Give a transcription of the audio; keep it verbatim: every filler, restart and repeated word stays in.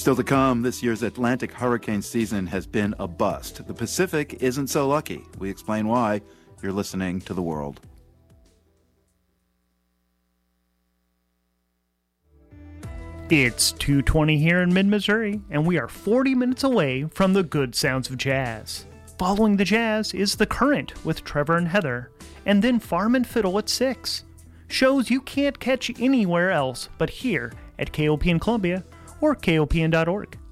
Still to come, this year's Atlantic hurricane season has been a bust. The Pacific isn't so lucky. We explain why. You're listening to The World. It's two twenty here in mid-Missouri, and we are forty minutes away from the good sounds of jazz. Following the jazz is The Current with Trevor and Heather, and then Farm and Fiddle at six. Shows you can't catch anywhere else but here at K O P N Columbia or K O P N dot org.